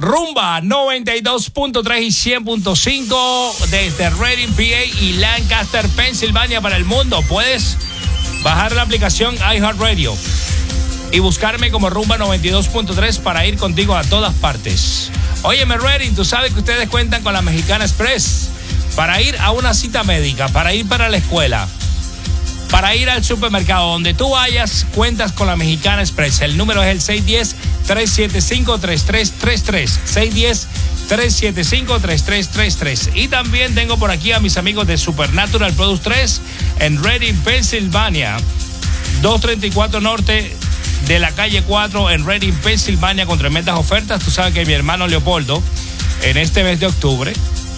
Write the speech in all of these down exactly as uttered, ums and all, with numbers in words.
Rumba noventa y dos punto tres y cien punto cinco desde Reading, P A y Lancaster, Pensilvania para el mundo. Puedes bajar la aplicación iHeartRadio y buscarme como Rumba noventa y dos punto tres para ir contigo a todas partes. Óyeme, Reading, tú sabes que ustedes cuentan con la Mexicana Express para ir a una cita médica, para ir para la escuela, para ir al supermercado, donde tú vayas, cuentas con la Mexicana Express. El número es el seis uno cero, tres siete cinco, tres tres tres tres. seis uno cero, tres siete cinco, tres tres tres tres. Y también tengo por aquí a mis amigos de Supernatural Produce tres en Reading, Pensilvania. doscientos treinta y cuatro Norte de la calle cuatro en Reading, Pensilvania, con tremendas ofertas. Tú sabes que mi hermano Leopoldo, en este mes de octubre,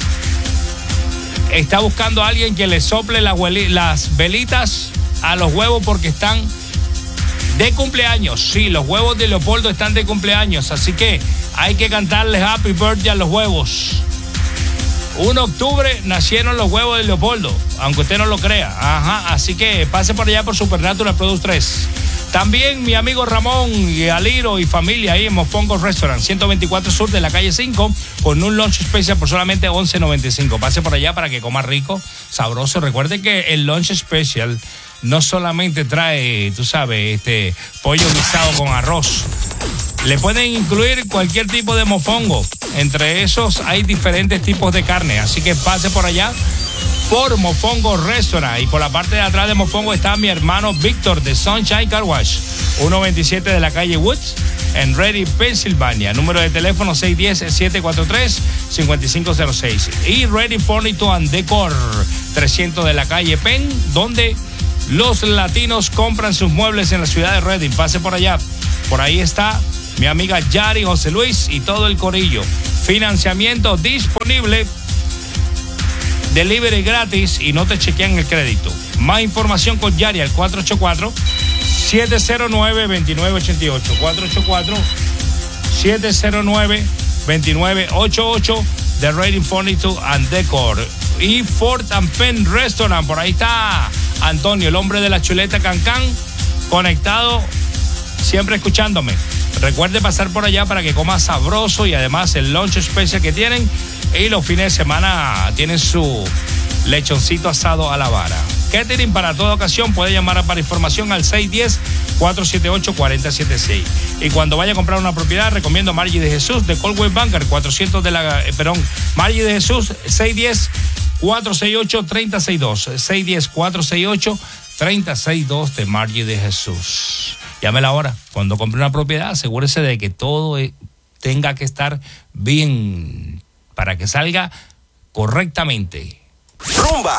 está buscando a alguien que le sople las, hueli- las velitas a los huevos porque están de cumpleaños. Sí, los huevos de Leopoldo están de cumpleaños, así que hay que cantarles Happy Birthday a los huevos. un de octubre nacieron los huevos de Leopoldo, aunque usted no lo crea. Ajá, así que pase por allá por Supernatural Produce tres. También mi amigo Ramón y Aliro y familia ahí en Mofongo Restaurant, ciento veinticuatro Sur de la calle cinco, con un lunch especial por solamente once noventa y cinco. Pase por allá para que coma rico, sabroso. Recuerde que el lunch especial no solamente trae, tú sabes, este pollo guisado con arroz. Le pueden incluir cualquier tipo de mofongo. Entre esos hay diferentes tipos de carne. Así que pase por allá por Mofongo Restaurant. Y por la parte de atrás de Mofongo está mi hermano Víctor de Sunshine Car Wash, ciento veintisiete de la calle Woods en Reading, Pensilvania. Número de teléfono seis uno cero, siete cuatro tres, cinco cinco cero seis. Y Reading Furniture and Decor, trescientos de la calle Penn, donde los latinos compran sus muebles en la ciudad de Reading. Pase por allá. Por ahí está mi amiga Yari, José Luis y todo el corillo. Financiamiento disponible, delivery gratis y no te chequean el crédito. Más información con Yari al cuatro ocho cuatro, siete cero nueve, dos nueve ocho ocho. cuatro ocho cuatro, siete cero nueve, dos nueve ocho ocho de Reading Furniture and Decor. Y Fort and Penn Restaurant. Por ahí está Antonio, el hombre de la chuleta Cancán, conectado, siempre escuchándome. Recuerde pasar por allá para que coma sabroso y además el lunch especial que tienen. Y los fines de semana tienen su lechoncito asado a la vara. Catering para toda ocasión. Puede llamar para información al seis uno cero, cuatro siete ocho, cuatro cero siete seis. Y cuando vaya a comprar una propiedad, recomiendo Margie de Jesús de Coldwell Banker, cuatrocientos de la... Eh, perdón, Margie de Jesús, seis uno cero, cuatro seis ocho, tres cero seis dos. seis uno cero, cuatro seis ocho, tres cero seis dos de Margie de Jesús. Llámela ahora. Cuando compre una propiedad, asegúrese de que todo tenga que estar bien para que salga correctamente. Rumba